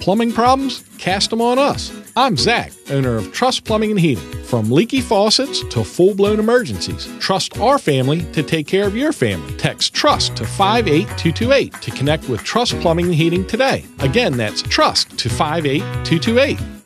Plumbing problems? Cast them on us. I'm Zach, owner of Trust Plumbing and Heating. From leaky faucets to full-blown emergencies, trust our family to take care of your family. Text TRUST to 58228 to connect with Trust Plumbing and Heating today. Again, that's TRUST to 58228.